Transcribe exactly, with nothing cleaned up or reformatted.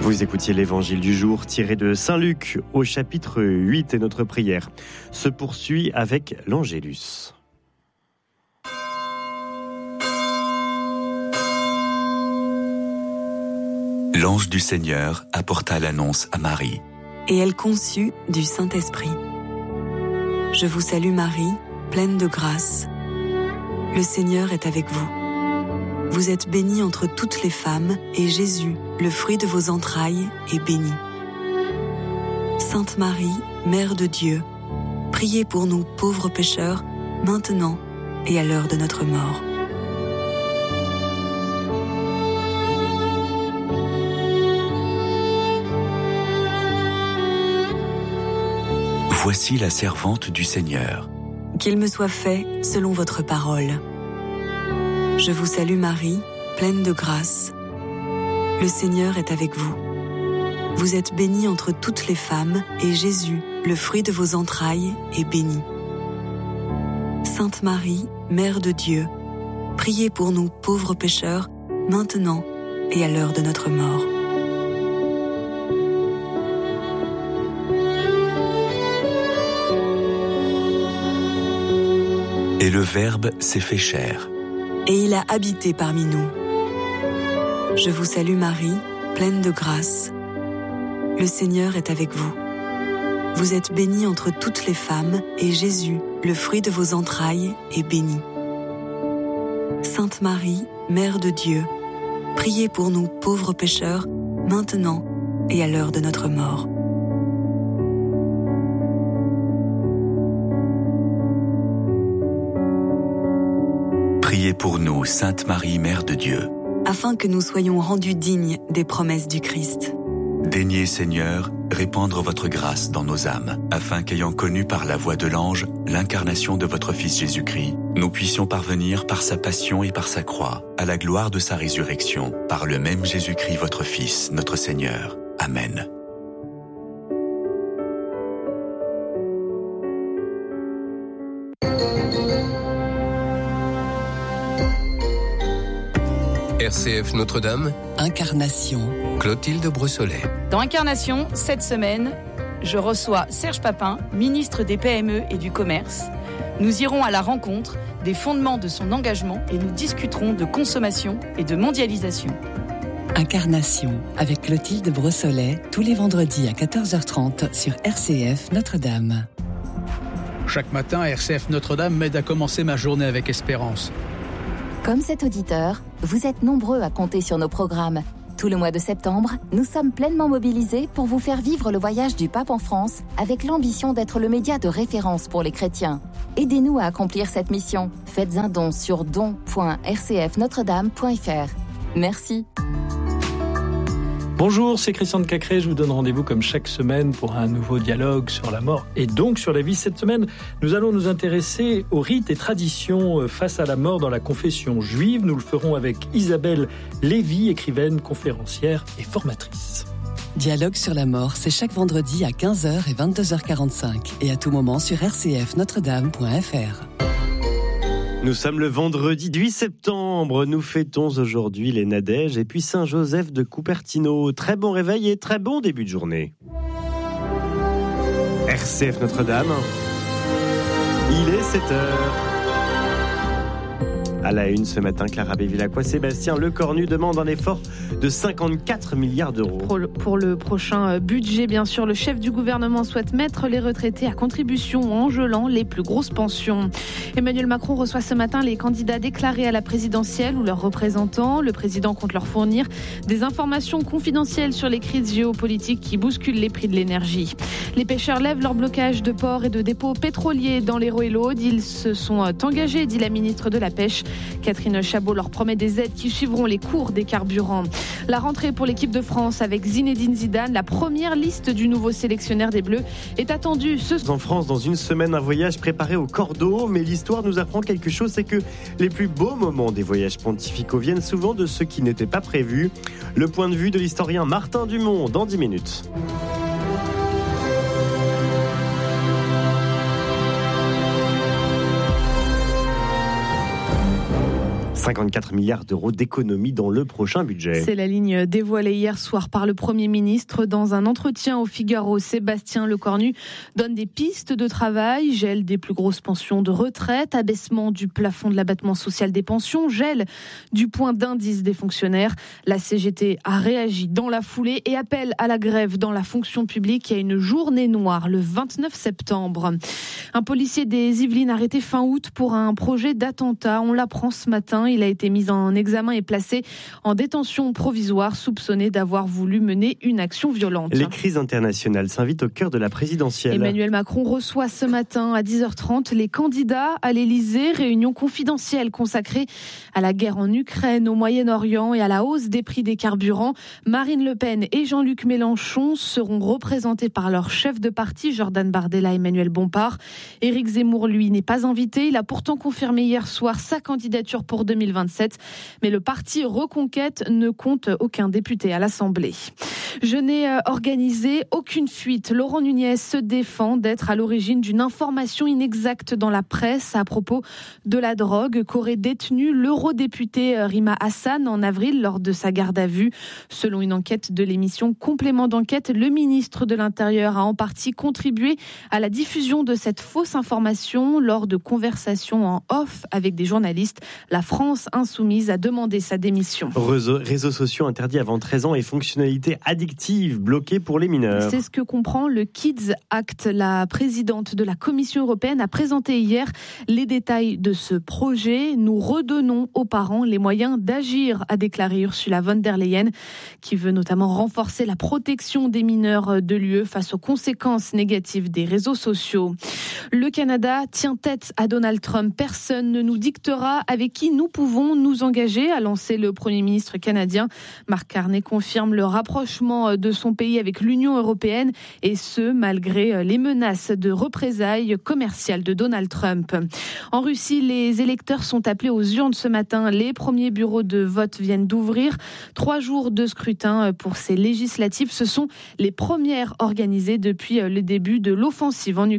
Vous écoutiez l'évangile du jour tiré de Saint Luc au chapitre huit et notre prière se poursuit avec l'Angélus. L'ange du Seigneur apporta l'annonce à Marie. Et elle conçut du Saint-Esprit. Je vous salue Marie, pleine de grâce. Le Seigneur est avec vous. Vous êtes bénie entre toutes les femmes, et Jésus, le fruit de vos entrailles, est béni. Sainte Marie, Mère de Dieu, priez pour nous pauvres pécheurs, maintenant et à l'heure de notre mort. Voici la servante du Seigneur. Qu'il me soit fait selon votre parole. Je vous salue Marie, pleine de grâce. Le Seigneur est avec vous. Vous êtes bénie entre toutes les femmes, et Jésus, le fruit de vos entrailles, est béni. Sainte Marie, Mère de Dieu, priez pour nous pauvres pécheurs, maintenant et à l'heure de notre mort. Et le Verbe s'est fait chair. Et il a habité parmi nous. Je vous salue Marie, pleine de grâce. Le Seigneur est avec vous. Vous êtes bénie entre toutes les femmes, et Jésus, le fruit de vos entrailles, est béni. Sainte Marie, Mère de Dieu, priez pour nous pauvres pécheurs, maintenant et à l'heure de notre mort. Priez pour nous, Sainte Marie, Mère de Dieu. Afin que nous soyons rendus dignes des promesses du Christ. Daignez, Seigneur, répandre votre grâce dans nos âmes, afin qu'ayant connu par la voix de l'ange l'incarnation de votre Fils Jésus-Christ, nous puissions parvenir par sa passion et par sa croix à la gloire de sa résurrection, par le même Jésus-Christ, votre Fils, notre Seigneur. Amen. R C F Notre-Dame, Incarnation. Clotilde Brossolet. Dans Incarnation, cette semaine, je reçois Serge Papin, ministre des P M E et du Commerce. Nous irons à la rencontre des fondements de son engagement et nous discuterons de consommation et de mondialisation. Incarnation avec Clotilde Brossolet, tous les vendredis à quatorze heures trente sur R C F Notre-Dame. Chaque matin, R C F Notre-Dame m'aide à commencer ma journée avec espérance. Comme cet auditeur, vous êtes nombreux à compter sur nos programmes. Tout le mois de septembre, nous sommes pleinement mobilisés pour vous faire vivre le voyage du pape en France avec l'ambition d'être le média de référence pour les chrétiens. Aidez-nous à accomplir cette mission. Faites un don sur don point r c f notre dame point f r. Merci. Bonjour, c'est Christian de Cacré. Je vous donne rendez-vous comme chaque semaine pour un nouveau dialogue sur la mort et donc sur la vie. Cette semaine, nous allons nous intéresser aux rites et traditions face à la mort dans la confession juive. Nous le ferons avec Isabelle Lévy, écrivaine, conférencière et formatrice. Dialogue sur la mort, c'est chaque vendredi à quinze heures et vingt-deux heures quarante-cinq et à tout moment sur r c f notre dame point f r. Nous sommes le vendredi huit septembre, nous fêtons aujourd'hui les Nadèges et puis Saint-Joseph de Cupertino. Très bon réveil et très bon début de journée. R C F Notre-Dame, il est sept heures. À la une ce matin, Clara Bévilacqua, Sébastien Lecornu demande un effort de cinquante-quatre milliards d'euros. Pour le, pour le prochain budget, bien sûr, le chef du gouvernement souhaite mettre les retraités à contribution en gelant les plus grosses pensions. Emmanuel Macron reçoit ce matin les candidats déclarés à la présidentielle ou leurs représentants. Le président compte leur fournir des informations confidentielles sur les crises géopolitiques qui bousculent les prix de l'énergie. Les pêcheurs lèvent leur blocage de ports et de dépôts pétroliers dans l'Hérault et l'Aude. Ils se sont engagés, dit la ministre de la Pêche. Catherine Chabot leur promet des aides qui suivront les cours des carburants. La rentrée pour l'équipe de France avec Zinedine Zidane, la première liste du nouveau sélectionneur des Bleus est attendue ce... En France, dans une semaine, un voyage préparé au cordeau, mais l'histoire nous apprend quelque chose, c'est que les plus beaux moments des voyages pontificaux viennent souvent de ceux qui n'étaient pas prévus. Le point de vue de l'historien Martin Dumont dans dix minutes. cinquante-quatre milliards d'euros d'économies dans le prochain budget. C'est la ligne dévoilée hier soir par le Premier ministre. Dans un entretien au Figaro, Sébastien Lecornu donne des pistes de travail, gel des plus grosses pensions de retraite, abaissement du plafond de l'abattement social des pensions, gel du point d'indice des fonctionnaires. La C G T a réagi dans la foulée et appelle à la grève dans la fonction publique. Il y a une journée noire le vingt-neuf septembre. Un policier des Yvelines arrêté fin août pour un projet d'attentat. On l'apprend ce matin. Il a été mis en examen et placé en détention provisoire, soupçonné d'avoir voulu mener une action violente. Les crises internationales s'invitent au cœur de la présidentielle. Emmanuel Macron reçoit ce matin à dix heures trente les candidats à l'Élysée. Réunion confidentielle consacrée à la guerre en Ukraine, au Moyen-Orient et à la hausse des prix des carburants. Marine Le Pen et Jean-Luc Mélenchon seront représentés par leur chef de parti, Jordan Bardella et Emmanuel Bompard. Éric Zemmour, lui, n'est pas invité. Il a pourtant confirmé hier soir sa candidature pour deux mille vingt-sept. Mais le parti Reconquête ne compte aucun député à l'Assemblée. Je n'ai organisé aucune fuite. Laurent Nunez se défend d'être à l'origine d'une information inexacte dans la presse à propos de la drogue qu'aurait détenue l'eurodéputée Rima Hassan en avril lors de sa garde à vue. Selon une enquête de l'émission Complément d'enquête, le ministre de l'Intérieur a en partie contribué à la diffusion de cette fausse information lors de conversations en off avec des journalistes. La France insoumise a demandé sa démission. Réseaux, réseaux sociaux interdits avant treize ans et fonctionnalités addictives bloquées pour les mineurs. C'est ce que comprend le Kids Act. La présidente de la Commission européenne a présenté hier les détails de ce projet. Nous redonnons aux parents les moyens d'agir, a déclaré Ursula von der Leyen, qui veut notamment renforcer la protection des mineurs de l'U E face aux conséquences négatives des réseaux sociaux. Le Canada tient tête à Donald Trump. Personne ne nous dictera avec qui nous pouvons nous engager, a lancé le Premier ministre canadien. Mark Carney confirme le rapprochement de son pays avec l'Union européenne, et ce, malgré les menaces de représailles commerciales de Donald Trump. En Russie, les électeurs sont appelés aux urnes ce matin. Les premiers bureaux de vote viennent d'ouvrir. Trois jours de scrutin pour ces législatives. Ce sont les premières organisées depuis le début de l'offensive en Ukraine.